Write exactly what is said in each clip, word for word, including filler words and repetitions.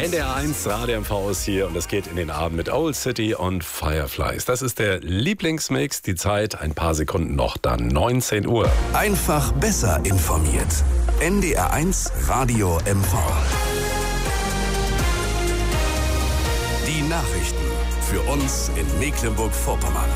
N D R eins Radio M V ist hier und es geht in den Abend mit Old City und Fireflies. Das ist der Lieblingsmix. Die Zeit, ein paar Sekunden noch, dann neunzehn Uhr. Einfach besser informiert. N D R eins Radio M V. Die Nachrichten für uns in Mecklenburg-Vorpommern.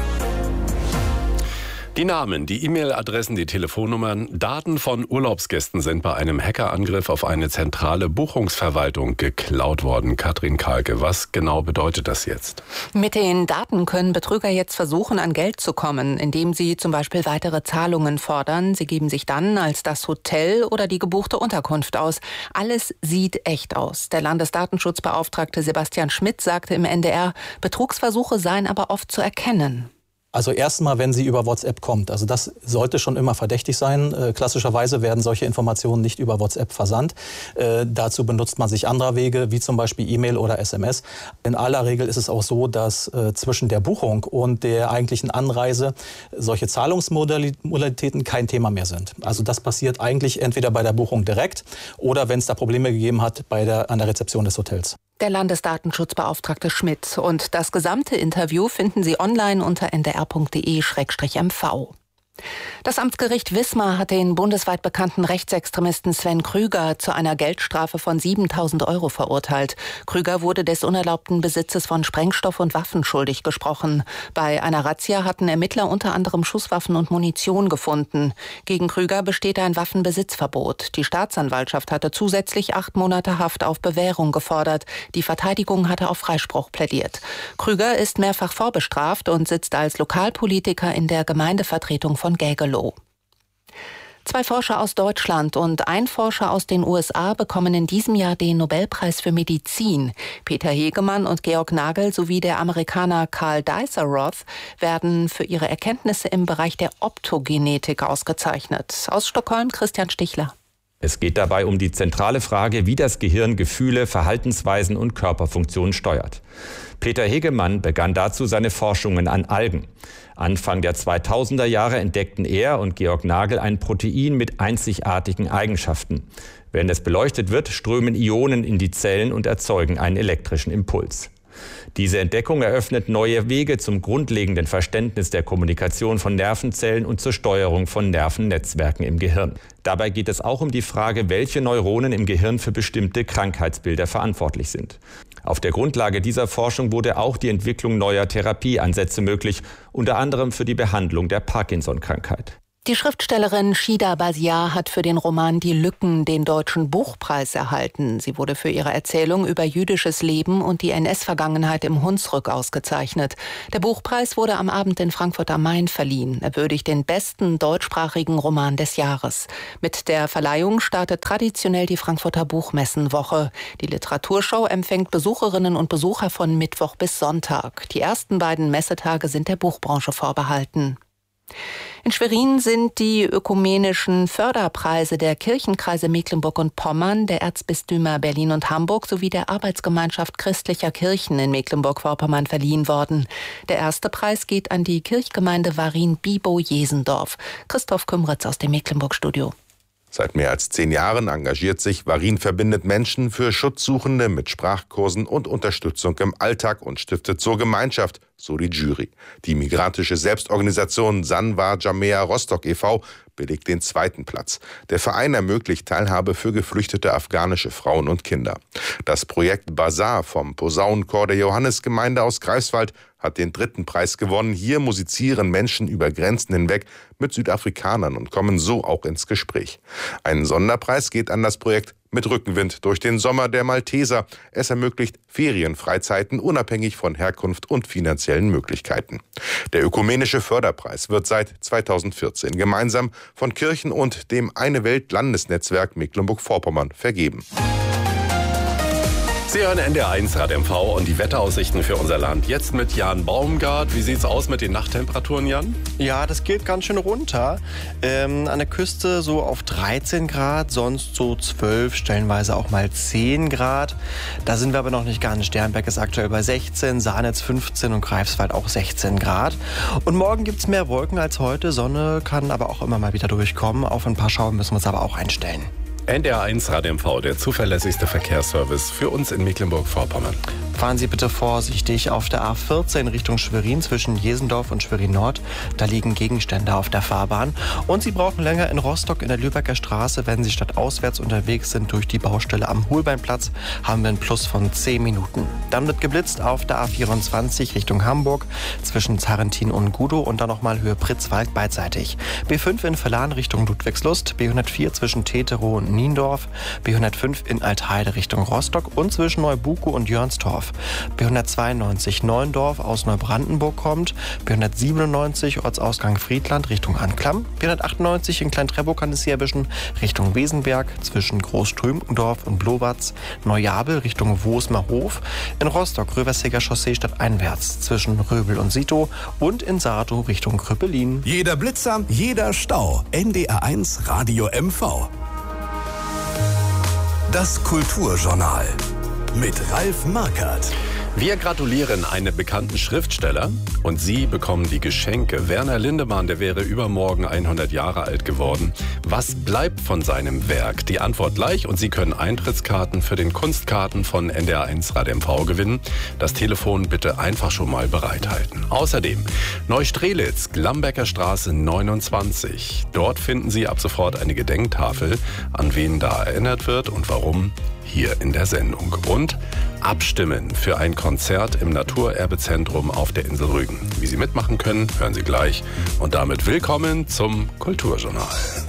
Die Namen, die E-Mail-Adressen, die Telefonnummern, Daten von Urlaubsgästen sind bei einem Hackerangriff auf eine zentrale Buchungsverwaltung geklaut worden. Katrin Kahlke, was genau bedeutet das jetzt? Mit den Daten können Betrüger jetzt versuchen, an Geld zu kommen, indem sie zum Beispiel weitere Zahlungen fordern. Sie geben sich dann als das Hotel oder die gebuchte Unterkunft aus. Alles sieht echt aus. Der Landesdatenschutzbeauftragte Sebastian Schmidt sagte im N D R, Betrugsversuche seien aber oft zu erkennen. Also erstmal, wenn sie über WhatsApp kommt. Also das sollte schon immer verdächtig sein. Äh, klassischerweise werden solche Informationen nicht über WhatsApp versandt. Äh, dazu benutzt man sich anderer Wege, wie zum Beispiel E-Mail oder S M S. In aller Regel ist es auch so, dass äh, zwischen der Buchung und der eigentlichen Anreise solche Zahlungsmodalitäten kein Thema mehr sind. Also das passiert eigentlich entweder bei der Buchung direkt oder wenn es da Probleme gegeben hat bei der, an der Rezeption des Hotels. Der Landesdatenschutzbeauftragte Schmidt. Und das gesamte Interview finden Sie online unter n d r punkt d e slash m v. Das Amtsgericht Wismar hat den bundesweit bekannten Rechtsextremisten Sven Krüger zu einer Geldstrafe von siebentausend Euro verurteilt. Krüger wurde des unerlaubten Besitzes von Sprengstoff und Waffen schuldig gesprochen. Bei einer Razzia hatten Ermittler unter anderem Schusswaffen und Munition gefunden. Gegen Krüger besteht ein Waffenbesitzverbot. Die Staatsanwaltschaft hatte zusätzlich acht Monate Haft auf Bewährung gefordert. Die Verteidigung hatte auf Freispruch plädiert. Krüger ist mehrfach vorbestraft und sitzt als Lokalpolitiker in der Gemeindevertretung von Gägelow. Zwei Forscher aus Deutschland und ein Forscher aus den U S A bekommen in diesem Jahr den Nobelpreis für Medizin. Peter Hegemann und Georg Nagel sowie der Amerikaner Karl Dies-Roth werden für ihre Erkenntnisse im Bereich der Optogenetik ausgezeichnet. Aus Stockholm Christian Stichler. Es geht dabei um die zentrale Frage, wie das Gehirn Gefühle, Verhaltensweisen und Körperfunktionen steuert. Peter Hegemann begann dazu seine Forschungen an Algen. Anfang der zweitausender Jahre entdeckten er und Georg Nagel ein Protein mit einzigartigen Eigenschaften. Wenn es beleuchtet wird, strömen Ionen in die Zellen und erzeugen einen elektrischen Impuls. Diese Entdeckung eröffnet neue Wege zum grundlegenden Verständnis der Kommunikation von Nervenzellen und zur Steuerung von Nervennetzwerken im Gehirn. Dabei geht es auch um die Frage, welche Neuronen im Gehirn für bestimmte Krankheitsbilder verantwortlich sind. Auf der Grundlage dieser Forschung wurde auch die Entwicklung neuer Therapieansätze möglich, unter anderem für die Behandlung der Parkinson-Krankheit. Die Schriftstellerin Shida Baziar hat für den Roman Die Lücken den Deutschen Buchpreis erhalten. Sie wurde für ihre Erzählung über jüdisches Leben und die N S-Vergangenheit im Hunsrück ausgezeichnet. Der Buchpreis wurde am Abend in Frankfurt am Main verliehen. Er würdigt den besten deutschsprachigen Roman des Jahres. Mit der Verleihung startet traditionell die Frankfurter Buchmessenwoche. Die Literaturshow empfängt Besucherinnen und Besucher von Mittwoch bis Sonntag. Die ersten beiden Messetage sind der Buchbranche vorbehalten. In Schwerin sind die ökumenischen Förderpreise der Kirchenkreise Mecklenburg und Pommern, der Erzbistümer Berlin und Hamburg sowie der Arbeitsgemeinschaft christlicher Kirchen in Mecklenburg-Vorpommern verliehen worden. Der erste Preis geht an die Kirchgemeinde Warin-Bibow-Jesendorf. Christoph Kümritz aus dem Mecklenburg-Studio. Seit mehr als zehn Jahren engagiert sich Warin verbindet Menschen für Schutzsuchende mit Sprachkursen und Unterstützung im Alltag und stiftet so Gemeinschaft, so die Jury. Die migrantische Selbstorganisation Sanwa Jamea Rostock e V belegt den zweiten Platz. Der Verein ermöglicht Teilhabe für geflüchtete afghanische Frauen und Kinder. Das Projekt Bazar vom Posaunenchor der Johannesgemeinde aus Greifswald hat den dritten Preis gewonnen. Hier musizieren Menschen über Grenzen hinweg mit Südafrikanern und kommen so auch ins Gespräch. Ein Sonderpreis geht an das Projekt Mit Rückenwind durch den Sommer der Malteser. Es ermöglicht Ferienfreizeiten unabhängig von Herkunft und finanziellen Möglichkeiten. Der ökumenische Förderpreis wird seit zweitausendvierzehn gemeinsam von Kirchen und dem Eine Welt Landesnetzwerk Mecklenburg-Vorpommern vergeben. Sie hören N D R eins Radio M V und die Wetteraussichten für unser Land. Jetzt mit Jan Baumgart. Wie sieht's aus mit den Nachttemperaturen, Jan? Ja, das geht ganz schön runter. Ähm, an der Küste so auf dreizehn Grad, sonst so zwölf, stellenweise auch mal zehn Grad. Da sind wir aber noch nicht ganz. Sternberg ist aktuell bei sechzehn, Saarnetz fünfzehn und Greifswald auch sechzehn Grad. Und morgen gibt's mehr Wolken als heute. Sonne kann aber auch immer mal wieder durchkommen. Auf ein paar Schauer müssen wir uns aber auch einstellen. N D R eins Radio M V, der zuverlässigste Verkehrsservice für uns in Mecklenburg-Vorpommern. Fahren Sie bitte vorsichtig auf der A vierzehn Richtung Schwerin zwischen Jesendorf und Schwerin-Nord. Da liegen Gegenstände auf der Fahrbahn. Und Sie brauchen länger in Rostock in der Lübecker Straße. Wenn Sie stadtauswärts unterwegs sind durch die Baustelle am Holbeinplatz, haben wir einen Plus von zehn Minuten. Dann wird geblitzt auf der A vierundzwanzig Richtung Hamburg zwischen Zarrentin und Gudow und dann nochmal Höhe Pritzwalk beidseitig. B fünf in Verlan Richtung Ludwigslust, B hundertvier zwischen Teterow und Niendorf, B hundertfünf in Altheide Richtung Rostock und zwischen Neubuko und Jörnstorf. B hundertzweiundneunzig Neuendorf aus Neubrandenburg kommt, B hundertsiebenundneunzig Ortsausgang Friedland Richtung Anklam, B hundertachtundneunzig in Klein-Treppow kann es hier erwischen Richtung Wesenberg zwischen Großströmendorf und Blowatz, Neujabel Richtung Wosmerhof, in Rostock Röverseger Chaussee stadteinwärts zwischen Röbel und Sito und in Sartow Richtung Krüppelin. Jeder Blitzer, jeder Stau. N D R eins Radio M V. Das Kulturjournal mit Ralf Markert. Wir gratulieren einem bekannten Schriftsteller und Sie bekommen die Geschenke. Werner Lindemann, der wäre übermorgen hundert Jahre alt geworden. Was bleibt von seinem Werk? Die Antwort gleich und Sie können Eintrittskarten für den Kunstkarten von N D R eins Radio M V gewinnen. Das Telefon bitte einfach schon mal bereithalten. Außerdem Neustrelitz, Glambecker Straße neunundzwanzig. Dort finden Sie ab sofort eine Gedenktafel, an wen da erinnert wird und warum, hier in der Sendung. Und abstimmen für ein Konzert im Naturerbezentrum auf der Insel Rügen. Wie Sie mitmachen können, hören Sie gleich. Und damit willkommen zum Kulturjournal.